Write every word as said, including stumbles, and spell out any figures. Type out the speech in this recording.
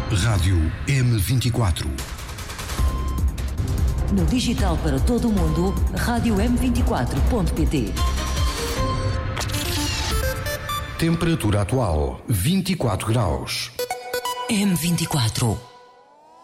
Rádio M vinte e quatro. No digital para todo o mundo, rádio m vinte e quatro ponto pt. Temperatura atual, vinte e quatro graus. M vinte e quatro.